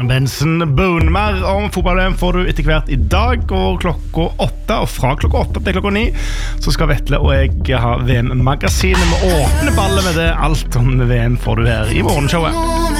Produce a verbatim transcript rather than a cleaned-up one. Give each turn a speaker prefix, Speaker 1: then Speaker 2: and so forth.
Speaker 1: Benson Boone. Mer om fotball-V M får du etter hvert i dag, og klokka åtte, og fra klokka åtte til klokka ni, så skal Vetle og jeg ha V M-magasinet med åpne baller med det. Alt om V M får du her i morgenshowet.